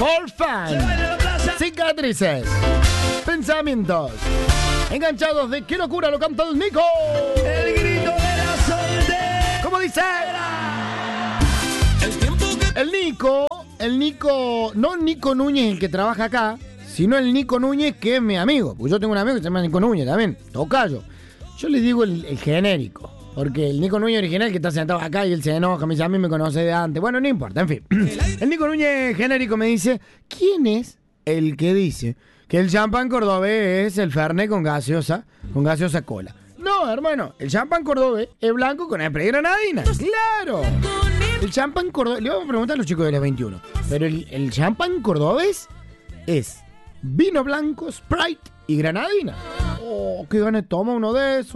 Orphan. Cicatrices. Pensamientos. Enganchados de qué locura lo canta el Nico. El grito de la soltera. ¿Cómo dice? El Nico, no Nico Núñez el que trabaja acá, sino el Nico Núñez que es mi amigo. Porque yo tengo un amigo que se llama Nico Núñez también, tocayo. Yo les digo el genérico, porque el Nico Núñez original que está sentado acá y él se enoja, me dice, a mí me conoce de antes. Bueno, no importa, en fin. El Nico Núñez genérico me dice, ¿quién es el que dice que el champán cordobés es el Fernet con gaseosa cola? No, hermano, el champán cordobés es blanco con spray granadina. ¡Claro! El champán cordobés, le vamos a preguntar a los chicos de las 21, pero el champán cordobés es vino blanco, Sprite y granadina. Oh, qué ganas toma uno de esos.